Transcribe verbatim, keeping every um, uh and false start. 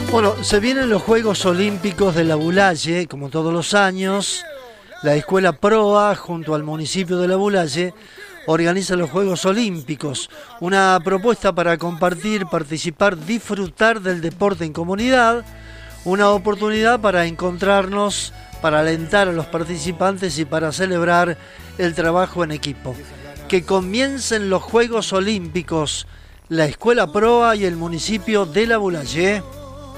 Bueno, se vienen los Juegos Olímpicos de la Bulaye, como todos los años. La Escuela Proa, junto al municipio de la Bulaye, organiza los Juegos Olímpicos. Una propuesta para compartir, participar, disfrutar del deporte en comunidad. Una oportunidad para encontrarnos, para alentar a los participantes y para celebrar el trabajo en equipo. Que comiencen los Juegos Olímpicos, la Escuela Proa y el municipio de la Bulaye.